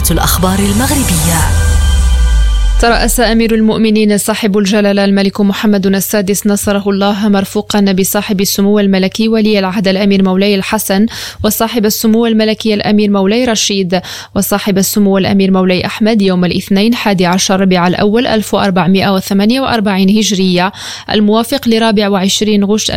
الأخبار المغربية. ترأس أمير المؤمنين صاحب الجلالة الملك محمد السادس نصره الله مرفوقا بصاحب السمو الملكي ولي العهد الأمير مولاي الحسن، وصاحب السمو الملكي الأمير مولاي رشيد، وصاحب السمو الأمير مولاي أحمد يوم الاثنين 11 ربيع الأول 1448 هجرية الموافق ل24 غشت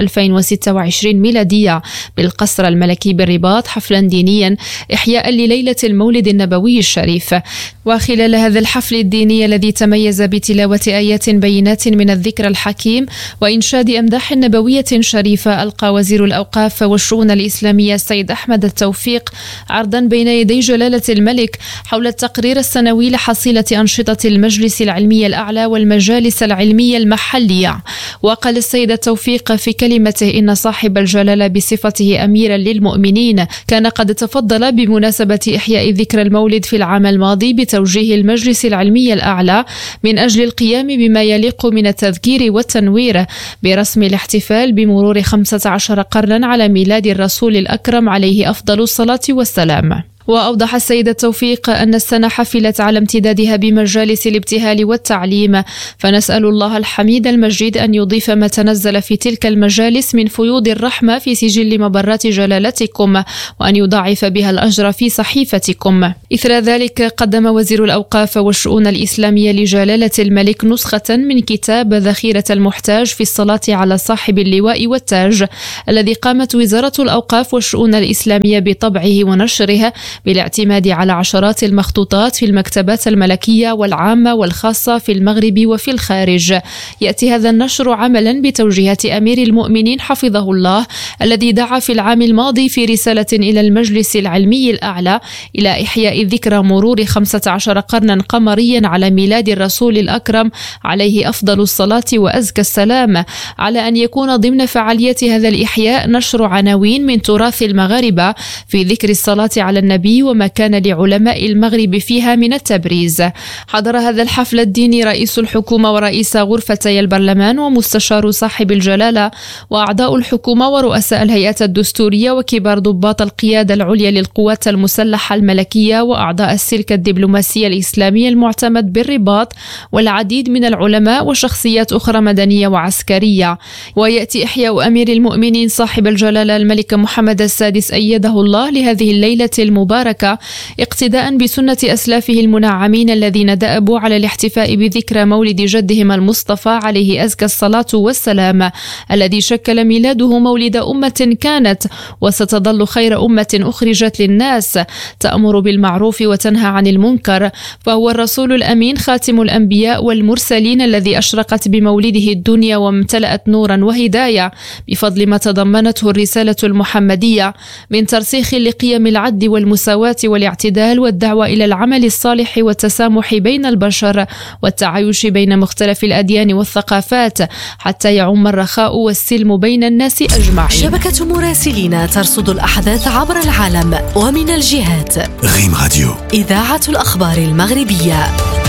2026 ميلادية بالقصر الملكي بالرباط حفلا دينيا إحياء لليلة المولد النبوي الشريف. وخلال هذا الحفل الديني الذي تميز بتلاوة آيات بينات من الذكر الحكيم وإنشاد أمداح نبوية شريفة، ألقى وزير الأوقاف والشؤون الإسلامية السيد أحمد التوفيق عرضا بين يدي جلالة الملك حول التقرير السنوي لحصيلة أنشطة المجلس العلمي الأعلى والمجالس العلمية المحلية. وقال السيد التوفيق في كلمته إن صاحب الجلالة بصفته أميرا للمؤمنين كان قد تفضل بمناسبة إحياء ذكرى المولد في العام الماضي بتوجيه المجلس العلمي الأعلى من أجل القيام بما يليق من التذكير والتنوير برسم الاحتفال بمرور 15 قرنا على ميلاد الرسول الأكرم عليه أفضل الصلاة والسلام. وأوضح السيد التوفيق أن السنة حفلت على امتدادها بمجالس الابتهال والتعليم، فنسأل الله الحميد المجيد أن يضيف ما تنزل في تلك المجالس من فيوض الرحمة في سجل مبرات جلالتكم، وأن يضاعف بها الأجر في صحيفتكم. إثر ذلك قدم وزير الأوقاف والشؤون الإسلامية لجلالة الملك نسخة من كتاب ذخيرة المحتاج في الصلاة على صاحب اللواء والتاج، الذي قامت وزارة الأوقاف والشؤون الإسلامية بطبعه ونشره بالاعتماد على عشرات المخطوطات في المكتبات الملكية والعامة والخاصة في المغرب وفي الخارج. يأتي هذا النشر عملا بتوجيهات أمير المؤمنين حفظه الله، الذي دعا في العام الماضي في رسالة إلى المجلس العلمي الأعلى إلى إحياء ذكرى مرور 15 قرنا قمريا على ميلاد الرسول الأكرم عليه أفضل الصلاة وأزكى السلام، على أن يكون ضمن فعالية هذا الإحياء نشر عناوين من تراث المغاربة في ذكر الصلاة على النبي وما كان لعلماء المغرب فيها من التبريز. حضر هذا الحفل الديني رئيس الحكومة ورئيس غرفتي البرلمان ومستشار صاحب الجلالة وأعضاء الحكومة ورؤساء الهيئات الدستورية وكبار ضباط القيادة العليا للقوات المسلحة الملكية وأعضاء السلك الدبلوماسي الإسلامي المعتمد بالرباط، والعديد من العلماء وشخصيات أخرى مدنية وعسكرية. ويأتي إحياء أمير المؤمنين صاحب الجلالة الملك محمد السادس أيده الله لهذه الليلة المباركة اقتداء بسنة أسلافه المنعمين الذين دأبوا على الاحتفاء بذكرى مولد جدهم المصطفى عليه أزكى الصلاة والسلام، الذي شكل ميلاده مولد أمة كانت وستظل خير أمة أخرجت للناس تأمر بالمعروف وتنهى عن المنكر، فهو الرسول الأمين خاتم الأنبياء والمرسلين الذي أشرقت بمولده الدنيا وامتلأت نورا وهداية بفضل ما تضمنته الرسالة المحمدية من ترسيخ لقيم العدل والمساواة والاعتدال والدعوة إلى العمل الصالح والتسامح بين البشر والتعايش بين مختلف الأديان والثقافات حتى يعم الرخاء والسلم بين الناس أجمعين. شبكة مراسلين ترصد الأحداث عبر العالم ومن الجهات. غيم راديو، إذاعة الأخبار المغربية.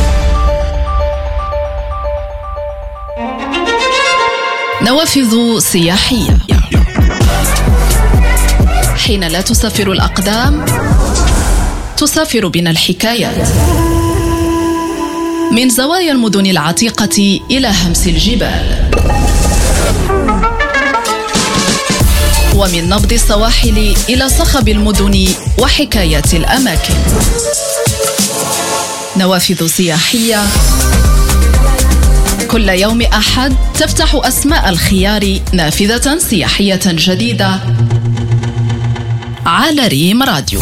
نوافذ سياحية. حين لا تسافر الأقدام تسافر بنا الحكايات، من زوايا المدن العتيقة إلى همس الجبال، ومن نبض السواحل إلى صخب المدن وحكايات الأماكن. نوافذ سياحية كل يوم أحد تفتح أسماء الخيار نافذة سياحية جديدة على ريم راديو.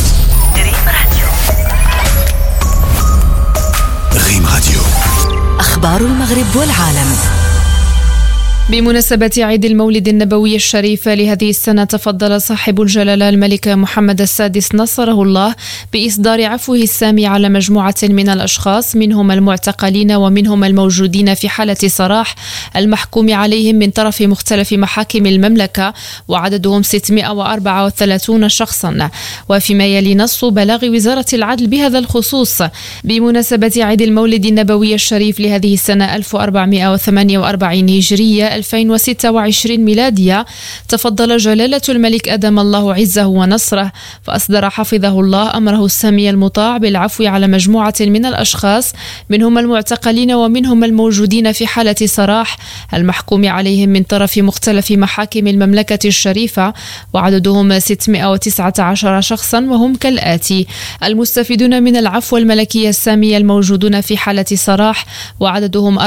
غيم راديو، أخبار المغرب والعالم. بمناسبة عيد المولد النبوي الشريف لهذه السنة، تفضل صاحب الجلالة الملك محمد السادس نصره الله بإصدار عفوه السامي على مجموعة من الأشخاص، منهم المعتقلين ومنهم الموجودين في حالة سراح المحكوم عليهم من طرف مختلف محاكم المملكة، وعددهم 634 شخصا. وفيما يلي نص بلاغ وزارة العدل بهذا الخصوص بمناسبة عيد المولد النبوي الشريف لهذه السنة 1448 هجرية 2026 ميلادية، تفضل جلالة الملك أدام الله عزه ونصره، فأصدر حفظه الله أمره السامي المطاع بالعفو على مجموعة من الأشخاص، منهم المعتقلين ومنهم الموجودين في حالة سراح المحكوم عليهم من طرف مختلف محاكم المملكة الشريفة، وعددهم 619 شخصا، وهم كالآتي: المستفيدون من العفو الملكي السامي الموجودون في حالة سراح وعددهم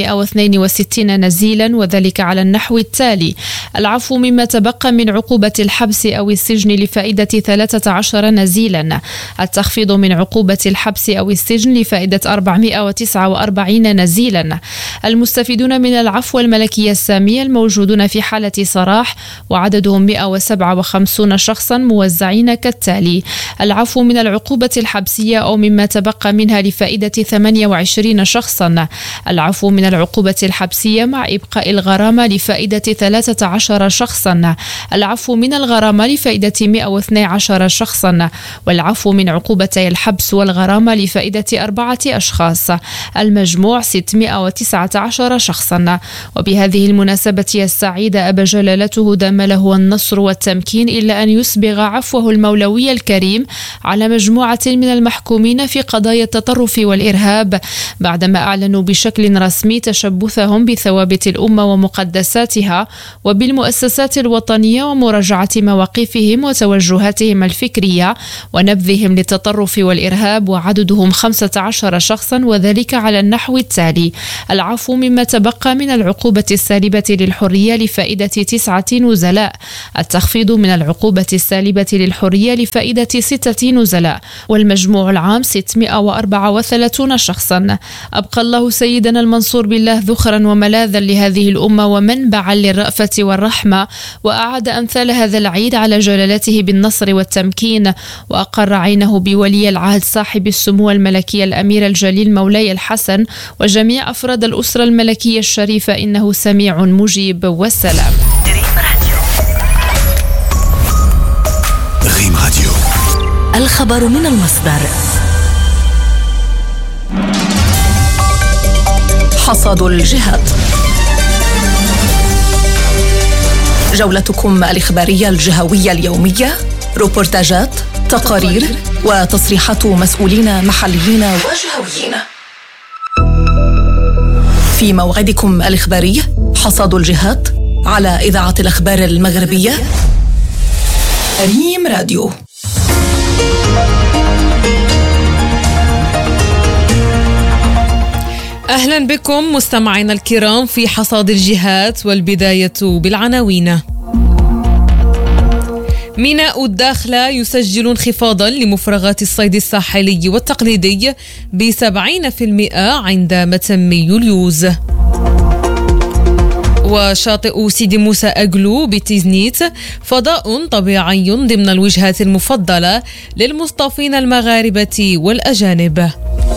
462 نزيلا، وذلك على النحو التالي: العفو مما تبقى من عقوبة الحبس أو السجن لفائدة 13 نزيلا، التخفيض من عقوبة الحبس أو السجن لفائدة 449 نزيلا، المستفيدون من العفو الملكي السامي الموجودون في حالة سراح وعددهم 157 شخصا، موزعين كالتالي: العفو من العقوبة الحبسية أو مما تبقى منها لفائدة 28 شخصا، العفو من العقوبة الحبسية مع إبقاء الغرامة لفائدة 13 شخصا، العفو من الغرامة لفائدة 112 شخصا، والعفو من عقوبتي الحبس والغرامة لفائدة 4 أشخاص، المجموع 619 شخصا. وبهذه المناسبة السعيدة أبى جلالته دام له النصر والتمكين إلا أن يسبغ عفوه المولوي الكريم على مجموعة من المحكومين في قضايا التطرف والإرهاب، بعدما أعلنوا بشكل رسمي تشبثهم بثوابت الأمة ومقدساتها وبالمؤسسات الوطنية ومراجعة مواقفهم وتوجهاتهم الفكرية ونبذهم للتطرف والإرهاب، وعددهم 15 شخصا، وذلك على النحو التالي: العفو مما تبقى من العقوبة السالبة للحرية لفائدة 9 نزلاء، التخفيض من العقوبة السالبة للحرية لفائدة 6 نزلاء، والمجموع العام 634 شخصا. أبقى الله سيدنا المنصور بالله ذخرا وملاذا لهذه الأمة ومنبعا للرأفة والرحمة، وأعاد أمثال هذا العيد على جلالته بالنصر والتمكين، وأقر عينه بولي العهد صاحب السمو الملكي الأمير الجليل مولاي الحسن وجميع أفراد الأسرة الملكية الشريفة، إنه سميع مجيب. والسلام. ريم راديو، الخبر من المصدر. حصاد الجهات، جولتكم الإخبارية الجهوية اليومية، روبورتاجات، تقارير وتصريحات مسؤولين محليين وجهويين. في موعدكم الإخباري حصاد الجهات على إذاعة الأخبار المغربية ريم راديو. أهلا بكم مستمعينا الكرام في حصاد الجهات، والبداية بالعناوين. ميناء الداخلة يسجل انخفاضا لمفرغات الصيد الساحلي والتقليدي ب70% عند متم يوليوز. وشاطئ سيدي موسى أجلو بتيزنيت فضاء طبيعي ضمن الوجهات المفضلة للمصطافين المغاربة والأجانب.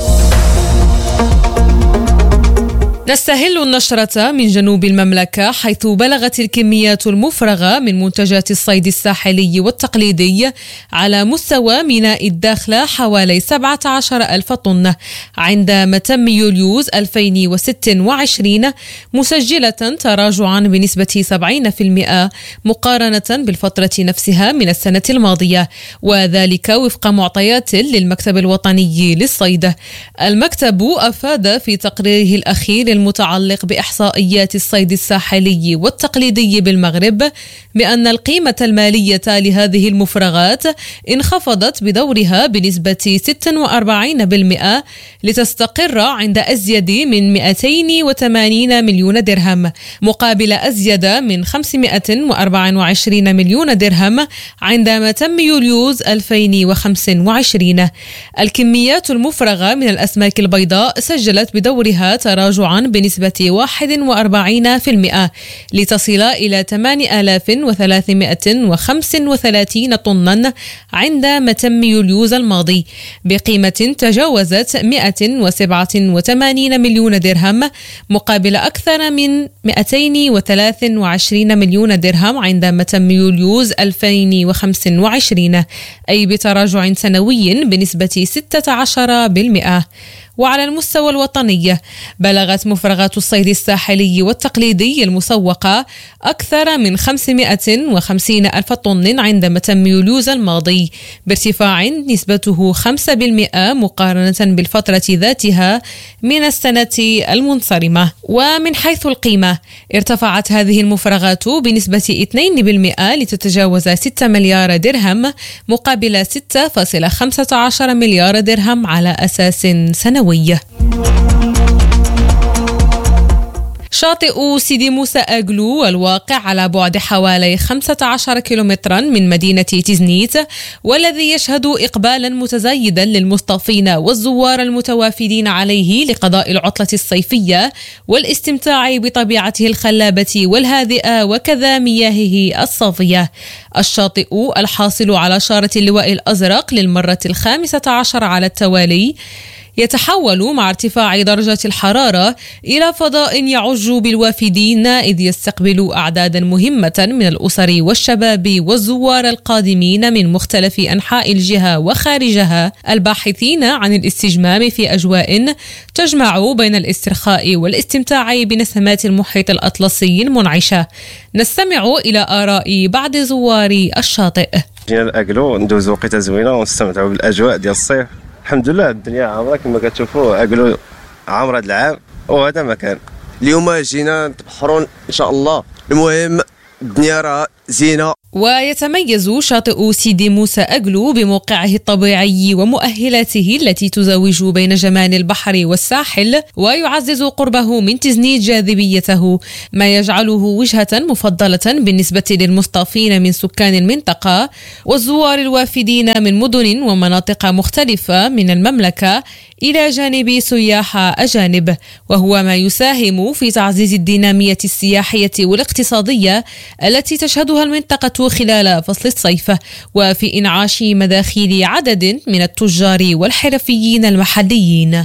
نستهل النشرة من جنوب المملكة، حيث بلغت الكميات المفرغة من منتجات الصيد الساحلي والتقليدي على مستوى ميناء الداخلة حوالي 17,000 طن عند متم يوليوز 2026، مسجلة تراجعا بنسبة 70% مقارنة بالفترة نفسها من السنة الماضية، وذلك وفق معطيات للمكتب الوطني للصيد. المكتب أفاد في تقريره الأخير المتعلق بإحصائيات الصيد الساحلي والتقليدي بالمغرب بأن القيمة المالية لهذه المفرغات انخفضت بدورها بنسبة 46% لتستقر عند أزيد من 280 مليون درهم مقابل أزيد من 524 مليون درهم عندما تم يوليوز 2025. الكميات المفرغة من الأسماك البيضاء سجلت بدورها تراجعا بنسبة 41% لتصل إلى 8,335 طنا عند متم يوليوز الماضي بقيمة تجاوزت 187 مليون درهم مقابل أكثر من 223 مليون درهم عند متم يوليوز 2025، أي بتراجع سنوي بنسبة 16%. وعلى المستوى الوطني بلغت مفرغات الصيد الساحلي والتقليدي المسوقة أكثر من 550 ألف طن عندما تم يوليوز الماضي، بارتفاع نسبته 5% مقارنة بالفترة ذاتها من السنة المنصرمة. ومن حيث القيمة ارتفعت هذه المفرغات بنسبة 2% لتتجاوز 6 مليار درهم مقابل 6.15 مليار درهم على أساس سنوي. شاطئ سيدي موسى أغلو الواقع على بعد حوالي 15 كيلومترا من مدينة تيزنيت، والذي يشهد إقبالا متزايدا للمصطافين والزوار المتوافدين عليه لقضاء العطلة الصيفية والاستمتاع بطبيعته الخلابة والهادئة وكذا مياهه الصافية. الشاطئ الحاصل على شارة اللواء الأزرق للمرة 15 على التوالي يتحول مع ارتفاع درجة الحرارة إلى فضاء يعج بالوافدين، إذ يستقبل أعدادا مهمة من الأسر والشباب والزوار القادمين من مختلف أنحاء الجهة وخارجها، الباحثين عن الاستجمام في أجواء تجمع بين الاسترخاء والاستمتاع بنسمات المحيط الأطلسي المنعشة. نستمع إلى آراء بعض زوار الشاطئ. جينا الأغلو ندوزو وقيته زوينة ونستمتعوا بالأجواء ديال الصيف. الحمد لله الدنيا عامرة كما كتشوفوا، أغلو عامر هذا العام وهذا مكان. اليوم جينا نتبحرون إن شاء الله. المهم الدنيا راه زينة. ويتميز شاطئ سيدي موسى أغلو بموقعه الطبيعي ومؤهلاته التي تزوج بين جمال البحر والساحل، ويعزز قربه من تيزنيت جاذبيته، ما يجعله وجهة مفضلة بالنسبة للمصطافين من سكان المنطقة والزوار الوافدين من مدن ومناطق مختلفة من المملكة، إلى جانب سياح أجانب، وهو ما يساهم في تعزيز الدينامية السياحية والاقتصادية التي تشهدها المنطقة خلال فصل الصيف، وفي إنعاش مداخيل عدد من التجار والحرفيين المحليين.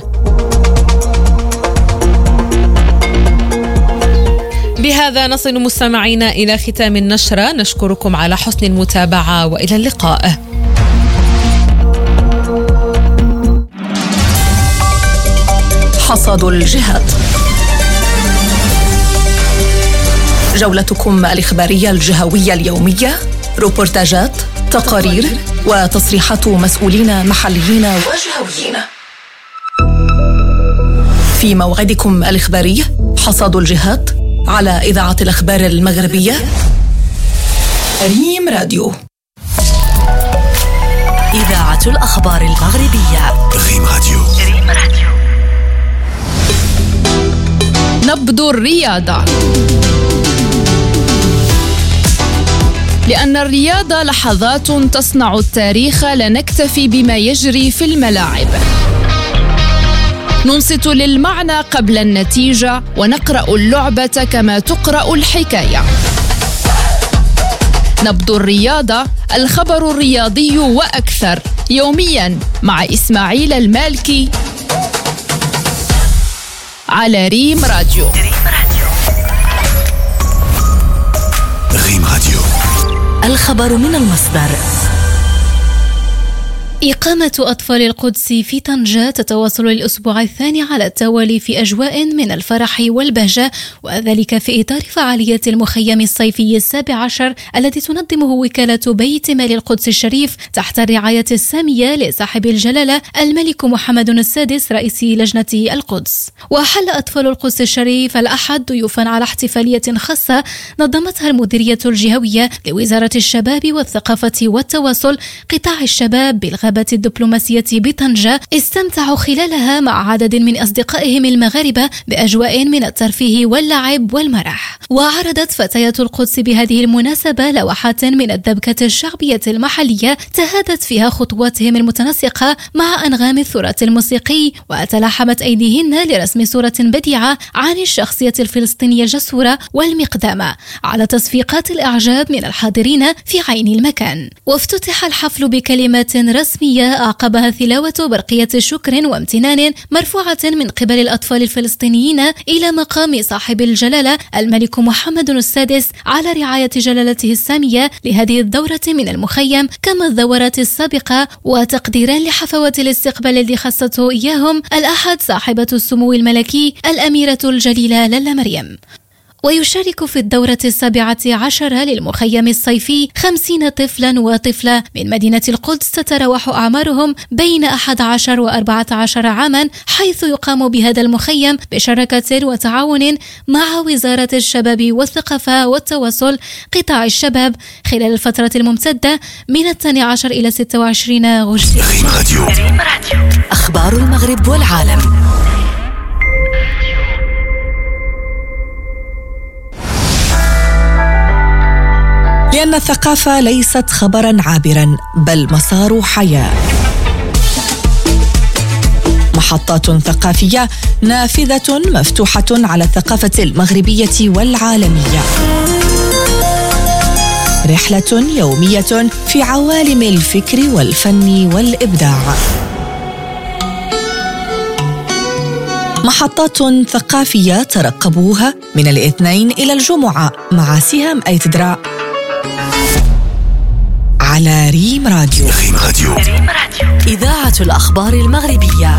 بهذا نصل مستمعينا إلى ختام النشرة، نشكركم على حسن المتابعة وإلى اللقاء. حصاد الجهات، جولتكم الإخبارية الجهوية اليومية، روبورتاجات، تقارير وتصريحات مسؤولين محليين وجهويين. في موعدكم الإخباري حصاد الجهات على إذاعة الأخبار المغربية ريم راديو. إذاعة الأخبار المغربية ريم راديو. نبض الرياضة، لأن الرياضة لحظات تصنع التاريخ، لا نكتفي بما يجري في الملاعب. ننصت للمعنى قبل النتيجة، ونقرأ اللعبة كما تقرأ الحكاية. نبض الرياضة، الخبر الرياضي وأكثر، يوميا مع إسماعيل المالكي على ريم راديو. ريم راديو، الخبر من المصدر. إقامة أطفال القدس في طنجة تتواصل الأسبوع الثاني على التوالي في أجواء من الفرح والبهجة، وذلك في إطار فعالية المخيم الصيفي 17 التي تنظمه وكالة بيت مال القدس الشريف تحت الرعاية السامية لصاحب الجلالة الملك محمد السادس رئيس لجنة القدس. وحل أطفال القدس الشريف الأحد ضيوفا على احتفالية خاصة نظمتها المديرية الجهوية لوزارة الشباب والثقافة والتواصل قطاع الشباب بالغابة الدبلوماسية بطنجة، استمتعوا خلالها مع عدد من أصدقائهم المغاربة بأجواء من الترفيه واللعب والمرح. وعرضت فتيات القدس بهذه المناسبة لوحات من الدبكة الشعبية المحلية تهادت فيها خطواتهم المتناسقة مع أنغام التراث الموسيقي، وتلاحمت أيديهن لرسم صورة بديعة عن الشخصية الفلسطينية الجسورة والمقدمة على تصفيقات الإعجاب من الحاضرين في عين المكان. وافتتح الحفل بكلمات رسمية الرسمية أعقبها تلاوة برقية شكر وامتنان مرفوعة من قبل الأطفال الفلسطينيين إلى مقام صاحب الجلالة الملك محمد السادس على رعاية جلالته السامية لهذه الدورة من المخيم كما الدورات السابقة، وتقديرا لحفوات الاستقبال الذي خصته إياهم الأحد صاحبة السمو الملكي الأميرة الجليلة لالا مريم. ويشارك في الدورة 17 للمخيم الصيفي 50 طفلا وطفلة من مدينة القدس تتراوح أعمارهم بين 11 و14 عاما، حيث يقام بهذا المخيم بشراكة وتعاون مع وزارة الشباب والثقافة والتواصل قطاع الشباب خلال الفترة الممتدة من 12 إلى 26 غشت. أخبار المغرب والعالم. لأن الثقافة ليست خبرا عابرا بل مسار حياة. محطات ثقافية نافذة مفتوحة على الثقافة المغربية والعالمية. رحلة يومية في عوالم الفكر والفن والإبداع. محطات ثقافية ترقبوها من الاثنين إلى الجمعة مع سهام أيتدرا على ريم راديو. إذاعة الأخبار المغربية.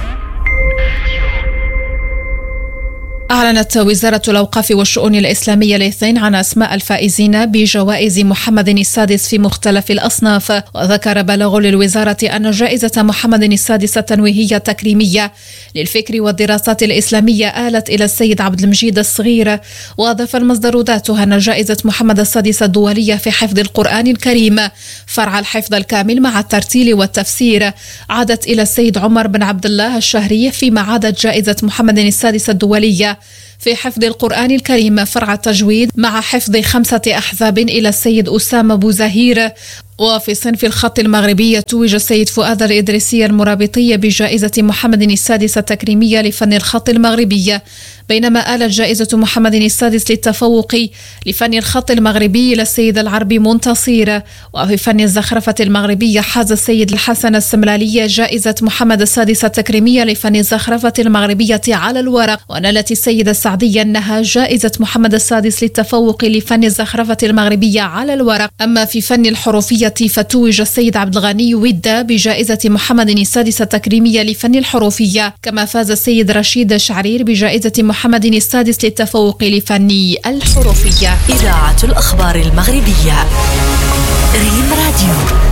أعلنت وزارة الأوقاف والشؤون الإسلامية الاثنين عن أسماء الفائزين بجوائز محمد السادس في مختلف الأصناف. وذكر بلاغ للوزارة أن جائزة محمد السادس التنويهية التكريمية للفكر والدراسات الإسلامية آلت إلى السيد عبد المجيد الصغير. وأضاف المصدر ذاته أن جائزة محمد السادس الدولية في حفظ القرآن الكريم فرع الحفظ الكامل مع الترتيل والتفسير عادت إلى السيد عمر بن عبد الله الشهري، فيما عادت جائزة محمد السادس الدولية في حفظ القرآن الكريم فرع التجويد مع حفظ 5 أحزاب إلى السيد أسامة بوزهير. وفي صنف الخط المغربي توج السيد فؤاد الإدريسي المرابطي بجائزة محمد السادس التكريمية لفن الخط المغربي، بينما آلت جائزة محمد السادس للتفوق لفن الخط المغربي إلى السيد العربي منتصير. وفي فن الزخرفة المغربية حاز السيد الحسن السملالي جائزة محمد السادس التكريمية لفن الزخرفة المغربية على الورق. ونالت السيدة السعدية النها جائزة محمد السادس للتفوق لفن الزخرفة المغربية على الورق. أما في فن الحروفية فتوج السيد عبد الغني ودا بجائزة محمد السادس التكريمية لفن الحروفية، كما فاز السيد رشيد شعرير بجائزة محمد السادس للتفوق لفن الحروفية. إذاعة الأخبار المغربية. ريم راديو.